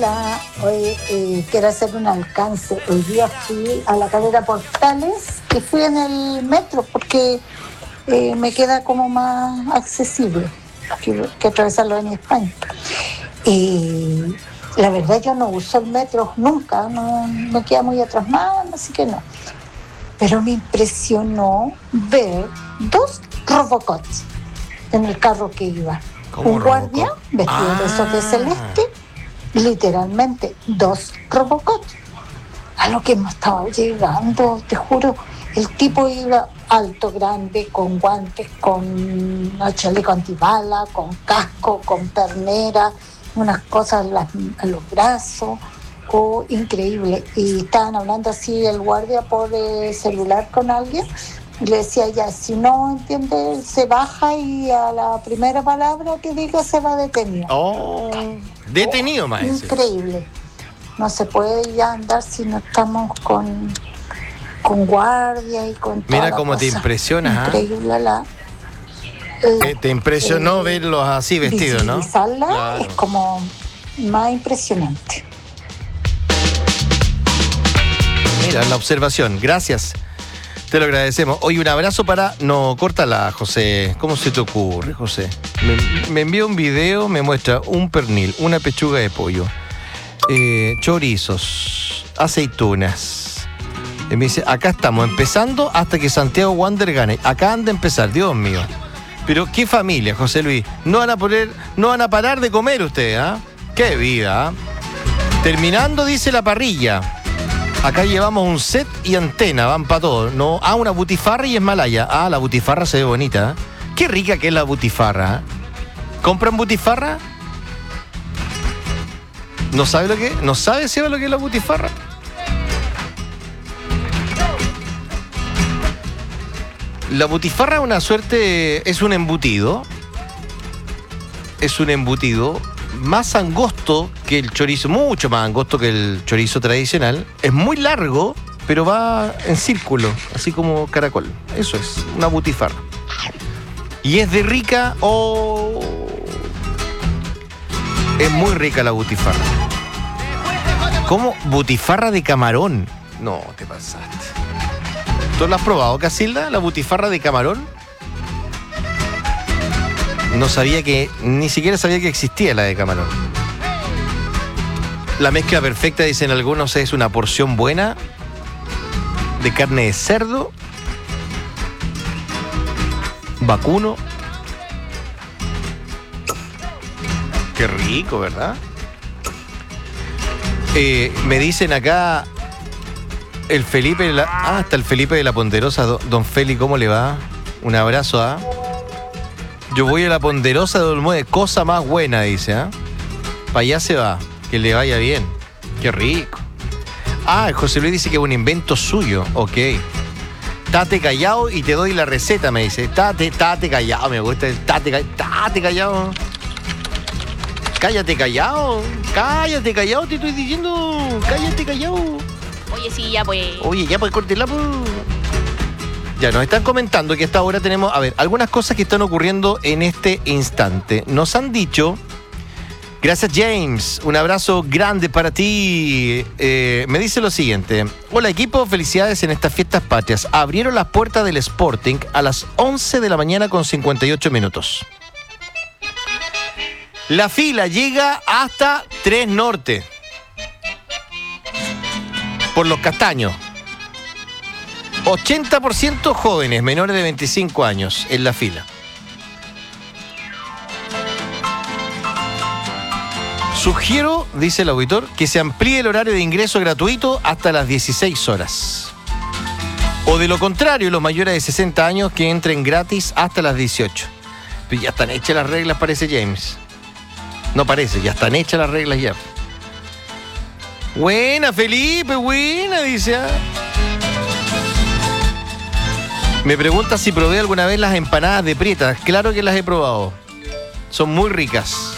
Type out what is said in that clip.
Hola, hoy quiero hacer un alcance. Hoy día fui a la carrera Portales y fui en el metro porque me queda como más accesible que atravesarlo en España. Y la verdad yo no uso el metro nunca, no me queda muy atrás más, así que no. Pero me impresionó ver 2 Robocots en el carro que iba. Un guardia vestido de esos de celeste, literalmente 2 Robocots. A lo que hemos estado llegando, te juro, el tipo iba alto, grande, con guantes, con chaleco antibala, con casco, con pernera, unas cosas en los brazos. Oh, increíble. Y estaban hablando así el guardia por celular con alguien. Y le decía ya, si no entiende, se baja y a la primera palabra que diga se va detenido. Oh, detenido, maestro. Increíble. No se puede ya andar si no estamos con guardia y con toda. Mira la cómo cosa. te impresiona. Increíble te impresionó verlos así vestidos, ¿no? Visibilizarla Claro. es como más impresionante. Mira, la observación. Gracias. Te lo agradecemos. Hoy un abrazo para... No, córtala, José. ¿Cómo se te ocurre, José? Me envía un video, me muestra un pernil, una pechuga de pollo, chorizos, aceitunas. Y me dice, acá estamos empezando hasta que Santiago Wander gane. Acá han de empezar, Dios mío. Pero qué familia, José Luis. No van a parar de comer ustedes, ¿ah? Qué vida, ¿ah? Terminando, dice la parrilla. Acá llevamos un set y antena, van para todo. No, una butifarra y es malaya. La butifarra se ve bonita. ¿Eh? Qué rica que es la butifarra. ¿Eh? ¿Compran butifarra? ¿No sabe lo que? ¿No sabe, Seba, lo que es la butifarra? La butifarra es una suerte, es un embutido. Es un embutido más angosto que el chorizo, mucho más angosto que el chorizo tradicional. Es muy largo, pero va en círculo, así como caracol. Eso es, una butifarra. Y es de rica Es muy rica la butifarra. ¿Cómo? Butifarra de camarón. No, te pasaste. ¿Tú lo has probado, Casilda? ¿La butifarra de camarón? No sabía ni siquiera sabía que existía la de camarón. La mezcla perfecta, dicen algunos, es una porción buena de carne de cerdo, vacuno. Qué rico, ¿verdad? Me dicen acá el Felipe, hasta el Felipe de la Ponderosa, don Feli, ¿cómo le va? Un abrazo, ¿ah? Yo voy a la Ponderosa de Olmué, cosa más buena, dice, ¿ah? Para allá se va, que le vaya bien. Qué rico. José Luis dice que es un invento suyo, ok. Tate callado y te doy la receta, me dice. Tate callado, me gusta el tate callado. Cállate callado, te estoy diciendo. Cállate callado. Oye, sí, ya pues. Oye, ya pues, córtela, pues. Ya, nos están comentando que hasta ahora tenemos, algunas cosas que están ocurriendo en este instante. Nos han dicho, gracias James, un abrazo grande para ti. Me dice lo siguiente: hola equipo, felicidades en estas fiestas patrias. Abrieron las puertas del Sporting a las 11 de la mañana con 58 minutos. La fila llega hasta 3 Norte. Por los Castaños. 80% jóvenes menores de 25 años en la fila. Sugiero, dice el auditor, que se amplíe el horario de ingreso gratuito hasta las 16 horas. O de lo contrario, los mayores de 60 años que entren gratis hasta las 18. Pero ya están hechas las reglas, parece James. No parece, ya están hechas las reglas ya. Buena, Felipe, buena, dice. Me pregunta si probé alguna vez las empanadas de Prietas. Claro que las he probado. Son muy ricas.